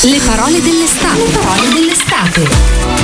Le parole dell'estate. Le parole dell'estate.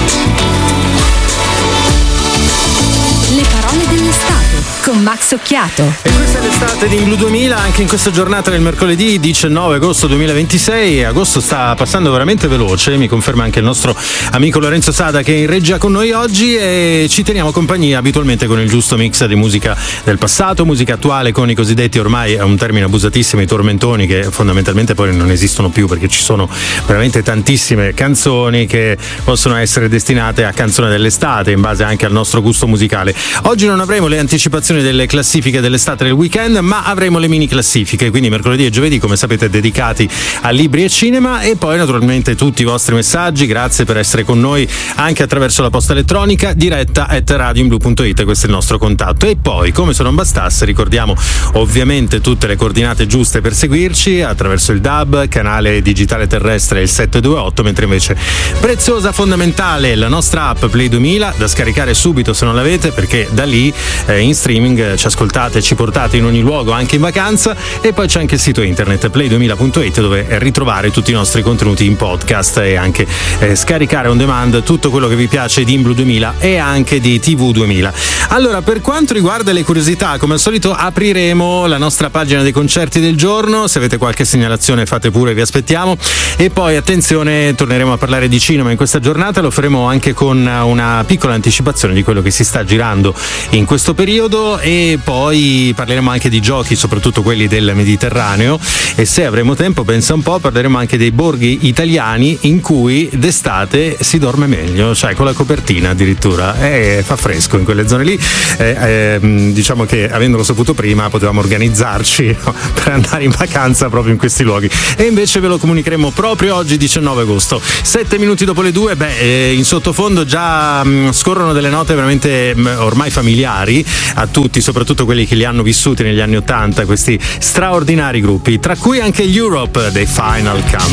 Le parole dell'estate con Max Occhiato. E questa è l'estate di In Blu 2000, anche in questa giornata del mercoledì 19 agosto 2026. Agosto sta passando veramente veloce, mi conferma anche il nostro amico Lorenzo Sada che è in regia con noi oggi, e ci teniamo compagnia abitualmente con il giusto mix di musica del passato, musica attuale, con i cosiddetti, ormai è un termine abusatissimo, i tormentoni, che fondamentalmente poi non esistono più, perché ci sono veramente tantissime canzoni che possono essere destinate a canzone dell'estate in base anche al nostro gusto musicale. Oggi non avremo le anticipazioni delle classifiche dell'estate del weekend, ma avremo le mini classifiche, quindi mercoledì e giovedì, come sapete, dedicati a libri e cinema, e poi naturalmente tutti i vostri messaggi. Grazie per essere con noi anche attraverso la posta elettronica diretta@radioinblu.it, questo è il nostro contatto. E poi, come se non bastasse, ricordiamo ovviamente tutte le coordinate giuste per seguirci attraverso il DAB, canale digitale terrestre il 728, mentre invece preziosa, fondamentale, la nostra app Play 2000 da scaricare subito se non l'avete, perché da lì in streaming ci ascoltate, ci portate in ogni luogo, anche in vacanza. E poi c'è anche il sito internet play2000.it, dove ritrovare tutti i nostri contenuti in podcast e anche scaricare on demand tutto quello che vi piace di In Blu 2000 e anche di TV 2000. Allora, per quanto riguarda le curiosità, come al solito apriremo la nostra pagina dei concerti del giorno. Se avete qualche segnalazione fate pure, vi aspettiamo. E poi attenzione, torneremo a parlare di cinema in questa giornata, lo faremo anche con una piccola anticipazione di quello che si sta girando in questo periodo, e poi parleremo anche di giochi, soprattutto quelli del Mediterraneo, e se avremo tempo, pensa un po', parleremo anche dei borghi italiani in cui d'estate si dorme meglio, cioè con la copertina addirittura, fa fresco in quelle zone lì. Diciamo che avendolo saputo prima potevamo organizzarci per andare in vacanza proprio in questi luoghi, e invece ve lo comunicheremo proprio oggi 19 agosto. 7 minuti dopo le 2, in sottofondo già scorrono delle note veramente ormai familiari a tutti, soprattutto quelli che li hanno vissuti negli anni 80, questi straordinari gruppi, tra cui anche Europe dei Final Countdown.